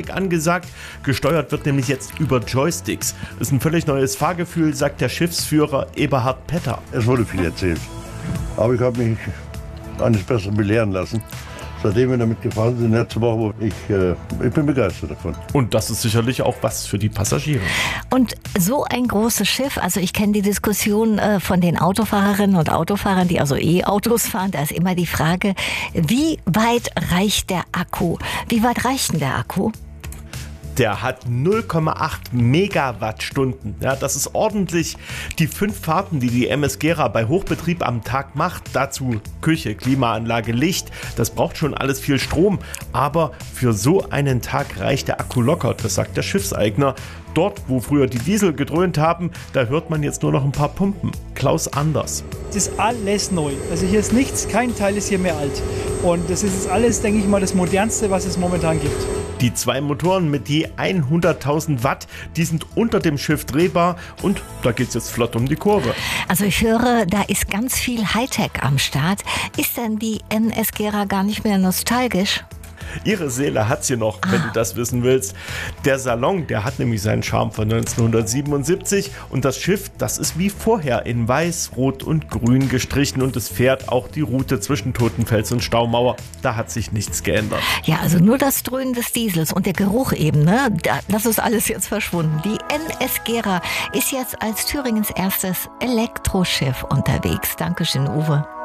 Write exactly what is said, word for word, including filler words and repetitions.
Technik angesagt. Gesteuert wird nämlich jetzt über Joysticks. Ist ein völlig neues Fahrgefühl, sagt der Schiffsführer Eberhard Petter. Es wurde viel erzählt, aber ich habe mich eines Besseren belehren lassen. Seitdem wir damit gefahren sind, letzte Woche, ich, äh, ich bin begeistert davon. Und das ist sicherlich auch was für die Passagiere. Und so ein großes Schiff, also ich kenne die Diskussion äh, von den Autofahrerinnen und Autofahrern, die also E-Autos fahren, da ist immer die Frage, wie weit reicht der Akku? Wie weit reicht denn der Akku? Der hat null Komma acht Megawattstunden. Ja, das ist ordentlich. Die fünf Fahrten, die die M S Gera bei Hochbetrieb am Tag macht, dazu Küche, Klimaanlage, Licht, das braucht schon alles viel Strom. Aber für so einen Tag reicht der Akku locker, das sagt der Schiffseigner. Dort, wo früher die Diesel gedröhnt haben, da hört man jetzt nur noch ein paar Pumpen. Klaus Anders. Es ist alles neu. Also hier ist nichts, kein Teil ist hier mehr alt. Und das ist jetzt alles, denke ich mal, das Modernste, was es momentan gibt. Die zwei Motoren mit je hunderttausend Watt, die sind unter dem Schiff drehbar und da geht's jetzt flott um die Kurve. Also ich höre, da ist ganz viel Hightech am Start. Ist denn die M S Gera gar nicht mehr nostalgisch? Ihre Seele hat sie noch, wenn du das wissen willst. Der Salon, der hat nämlich seinen Charme von neunzehnhundertsiebenundsiebzig und das Schiff, das ist wie vorher in Weiß, Rot und Grün gestrichen und es fährt auch die Route zwischen Totenfels und Staumauer. Da hat sich nichts geändert. Ja, also nur das Dröhnen des Diesels und der Geruch eben, ne? Das ist alles jetzt verschwunden. Die M S Gera ist jetzt als Thüringens erstes Elektroschiff unterwegs. Dankeschön, Uwe.